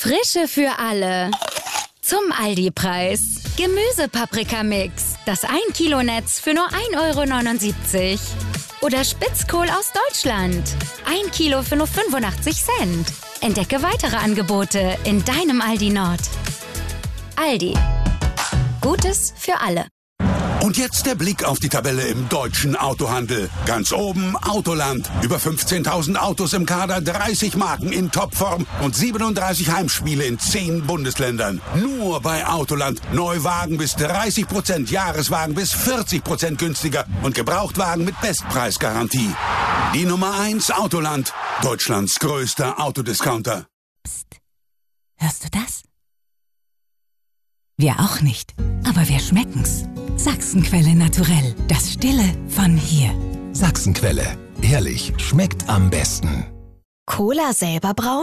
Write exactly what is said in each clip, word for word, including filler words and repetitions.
Frische für alle. Zum Aldi-Preis. Gemüsepaprikamix. Das ein Kilo Netz für nur ein Euro neunundsiebzig. Oder Spitzkohl aus Deutschland. ein Kilo für nur fünfundachtzig Cent. Entdecke weitere Angebote in deinem Aldi Nord. Aldi. Gutes für alle. Und jetzt der Blick auf die Tabelle im deutschen Autohandel. Ganz oben Autoland. Über fünfzehntausend Autos im Kader, dreißig Marken in Topform und siebenunddreißig Heimspiele in zehn Bundesländern. Nur bei Autoland. Neuwagen bis dreißig Prozent, Jahreswagen bis vierzig Prozent günstiger und Gebrauchtwagen mit Bestpreisgarantie. Die Nummer eins Autoland. Deutschlands größter Autodiscounter. Psst. Hörst du das? Wir auch nicht, aber wir schmecken's. Sachsenquelle naturell, das Stille von hier. Sachsenquelle, ehrlich, schmeckt am besten. Cola selber brauen?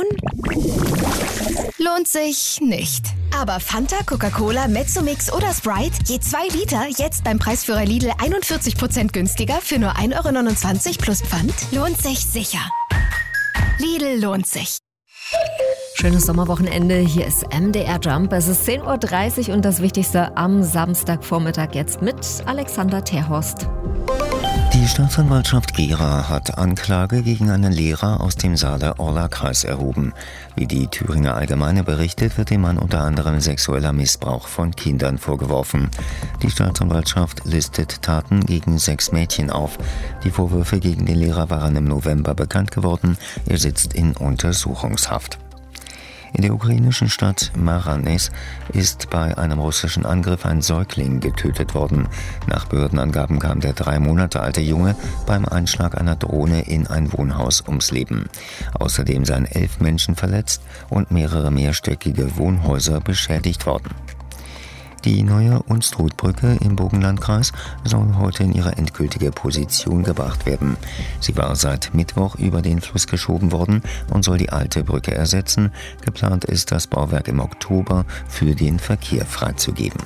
Lohnt sich nicht. Aber Fanta, Coca-Cola, Mezzomix oder Sprite, je zwei Liter, jetzt beim Preisführer Lidl einundvierzig Prozent günstiger für nur ein Euro neunundzwanzig plus Pfand, lohnt sich sicher. Lidl lohnt sich. Schönes Sommerwochenende, hier ist M D R Jump. Es ist zehn Uhr dreißig und das Wichtigste am Samstagvormittag jetzt mit Alexander Terhorst. Die Staatsanwaltschaft Gera hat Anklage gegen einen Lehrer aus dem Saale-Orla-Kreis erhoben. Wie die Thüringer Allgemeine berichtet, wird dem Mann unter anderem sexueller Missbrauch von Kindern vorgeworfen. Die Staatsanwaltschaft listet Taten gegen sechs Mädchen auf. Die Vorwürfe gegen den Lehrer waren im November bekannt geworden. Er sitzt in Untersuchungshaft. In der ukrainischen Stadt Maranes ist bei einem russischen Angriff ein Säugling getötet worden. Nach Behördenangaben kam der drei Monate alte Junge beim Einschlag einer Drohne in ein Wohnhaus ums Leben. Außerdem seien elf Menschen verletzt und mehrere mehrstöckige Wohnhäuser beschädigt worden. Die neue Unstrutbrücke im Burgenlandkreis soll heute in ihre endgültige Position gebracht werden. Sie war seit Mittwoch über den Fluss geschoben worden und soll die alte Brücke ersetzen. Geplant ist, das Bauwerk im Oktober für den Verkehr freizugeben.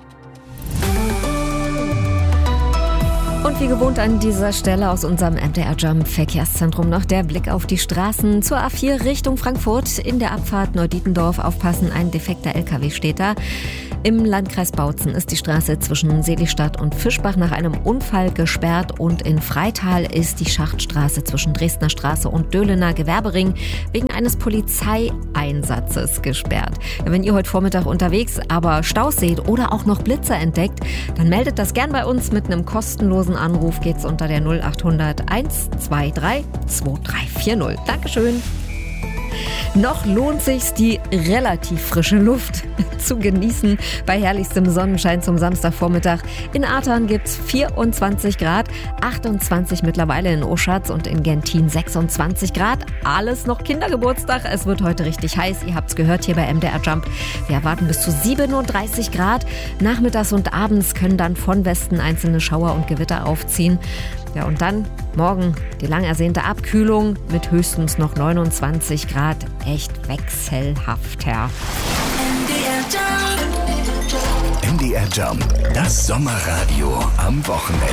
Und wie gewohnt an dieser Stelle aus unserem M D R Jump Verkehrszentrum noch der Blick auf die Straßen zur A vier Richtung Frankfurt. In der Abfahrt Neudietendorf aufpassen, ein defekter L K W steht da. Im Landkreis Bautzen ist die Straße zwischen Seligstadt und Fischbach nach einem Unfall gesperrt und in Freital ist die Schachtstraße zwischen Dresdner Straße und Döhlener Gewerbering wegen eines Polizeieinsatzes gesperrt. Ja, wenn ihr heute Vormittag unterwegs aber Staus seht oder auch noch Blitzer entdeckt, dann meldet das gern bei uns mit einem kostenlosen Anruf. Geht's unter der null acht hundert eins zwei drei zwei drei vier null. Dankeschön. Noch lohnt sich's, die relativ frische Luft zu genießen bei herrlichstem Sonnenschein zum Samstagvormittag. In Artern gibt's vierundzwanzig Grad, achtundzwanzig mittlerweile in Oschatz und in Gentin sechsundzwanzig Grad. Alles noch Kindergeburtstag. Es wird heute richtig heiß. Ihr habt's gehört hier bei M D R Jump. Wir erwarten bis zu siebenunddreißig Grad. Nachmittags und abends können dann von Westen einzelne Schauer und Gewitter aufziehen. Ja, und dann morgen die lang ersehnte Abkühlung mit höchstens noch neunundzwanzig Grad. Echt wechselhafter. M D R Jump, das Sommerradio am Wochenende.